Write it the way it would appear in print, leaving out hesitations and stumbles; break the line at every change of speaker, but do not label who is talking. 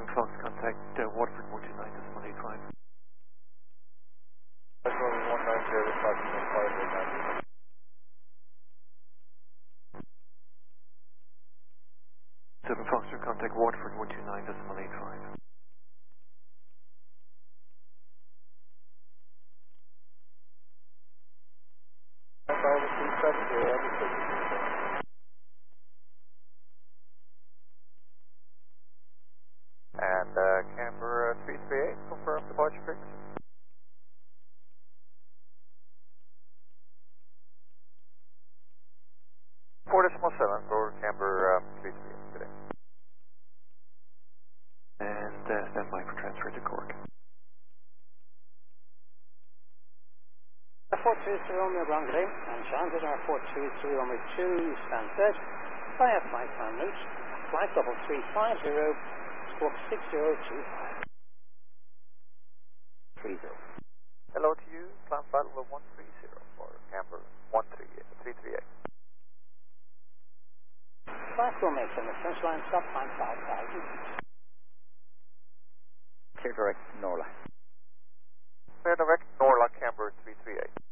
Fox, contact Waterford 129.85.
That's 190,
7 Foxtrot, contact Waterford 129.85.
And Canberra 338, confirm departure frequency. Four decimal seven for Canberra 338 today.
And stand by for transfer to Cork.
423 Romeo Brangre, and Transit R423 Romeo 2, stand set. Via flight plan route, flight 3350, squawk 6025. 30.
Hello to you, climb flight level 130 for Canberra 338.
Flight will make from the French line stop time 5000.
Clear direct Norla.
Clear direct Norla, Canberra 338.